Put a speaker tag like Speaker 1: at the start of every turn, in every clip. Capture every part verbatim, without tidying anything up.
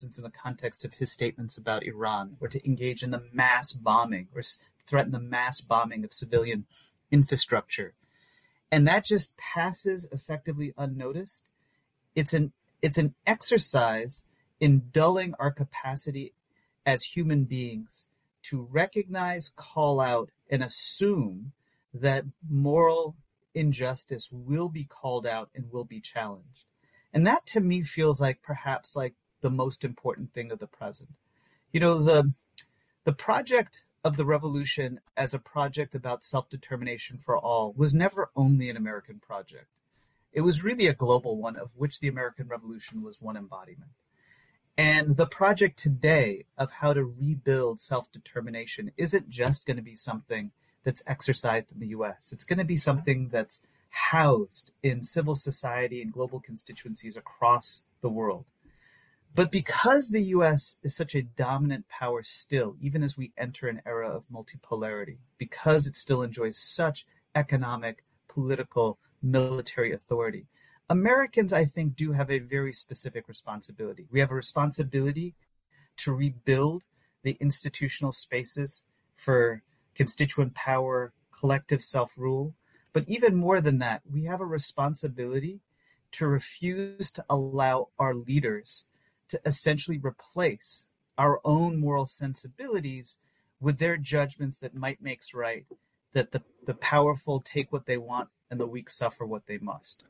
Speaker 1: in the context of his statements about Iran, or to engage in the mass bombing or threaten the mass bombing of civilian infrastructure. And that just passes effectively unnoticed. It's an it's an exercise in dulling our capacity as human beings to recognize, call out, and assume that moral injustice will be called out and will be challenged. And that to me feels like perhaps like the most important thing of the present. You know, the the project of the revolution as a project about self-determination for all was never only an American project. It was really a global one, of which the American Revolution was one embodiment. And the project today of how to rebuild self-determination isn't just going to be something that's exercised in the U S. It's going to be something that's housed in civil society and global constituencies across the world. But because the U S is such a dominant power still, even as we enter an era of multipolarity, because it still enjoys such economic, political, military authority, Americans, I think, do have a very specific responsibility. We have a responsibility to rebuild the institutional spaces for constituent power, collective self-rule. But even more than that, we have a responsibility to refuse to allow our leaders to essentially replace our own moral sensibilities with their judgments that might makes right, that the, the powerful take what they want and the weak suffer what they must.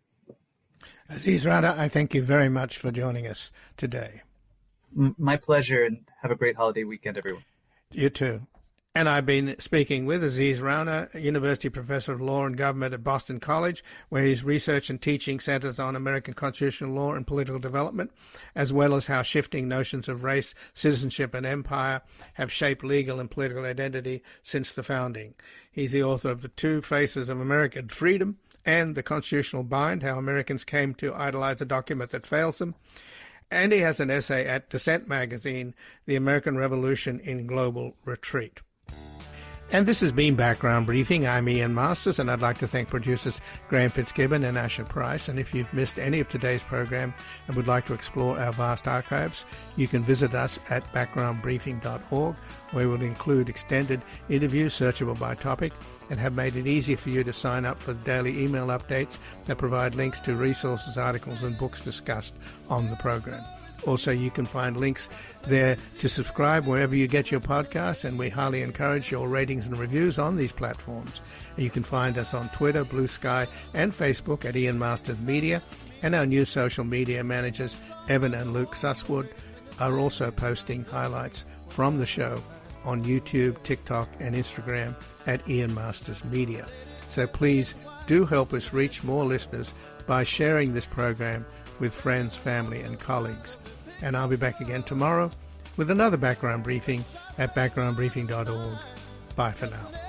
Speaker 2: Aziz Rana, I thank you very much for joining us today.
Speaker 1: M- my pleasure, and have a great holiday weekend, everyone.
Speaker 2: You too. And I've been speaking with Aziz Rana, University Professor of Law and Government at Boston College, where his research and teaching centers on American constitutional law and political development, as well as how shifting notions of race, citizenship, and empire have shaped legal and political identity since the founding. He's the author of The Two Faces of American Freedom and The Constitutional Bind, How Americans Came to Idolize a Document That Fails Them. And he has an essay at Dissent magazine, The American Revolution in Global Retreat. And this has been Background Briefing. I'm Ian Masters, and I'd like to thank producers Graham Fitzgibbon and Asher Price. And if you've missed any of today's program and would like to explore our vast archives, you can visit us at background briefing dot org, where we'll include extended interviews searchable by topic and have made it easy for you to sign up for the daily email updates that provide links to resources, articles, and books discussed on the program. Also, you can find links there to subscribe wherever you get your podcasts, and we highly encourage your ratings and reviews on these platforms. You can find us on Twitter, Blue Sky, and Facebook at Ian Masters Media, and our new social media managers, Evan and Luke Susswood, are also posting highlights from the show on YouTube, TikTok, and Instagram at Ian Masters Media. So please do help us reach more listeners by sharing this program with friends, family, and colleagues. And I'll be back again tomorrow with another background briefing at background briefing dot org. Bye for now.